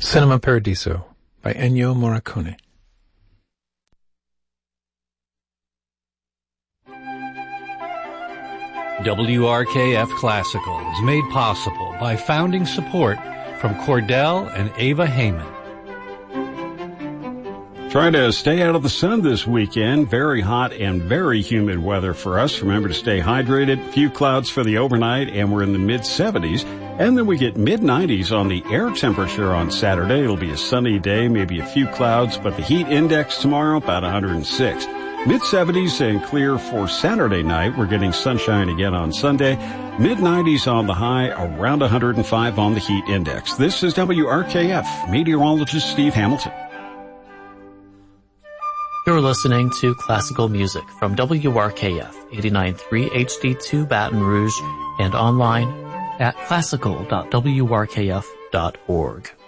Cinema Paradiso by Ennio Morricone. WRKF Classical is made possible by founding support from Cordell and Ava Heyman. Try to stay out of the sun this weekend. Very hot and very humid weather for us. Remember to stay hydrated. Few clouds for the overnight, and we're in the mid-70s. And then we get mid-90s on the air temperature on Saturday. It'll be a sunny day, maybe a few clouds, but the heat index tomorrow, about 106. Mid-70s and clear for Saturday night. We're getting sunshine again on Sunday. Mid-90s on the high, around 105 on the heat index. This is WRKF, meteorologist Steve Hamilton. You're listening to classical music from WRKF 89.3 HD2 Baton Rouge and online at classical.wrkf.org.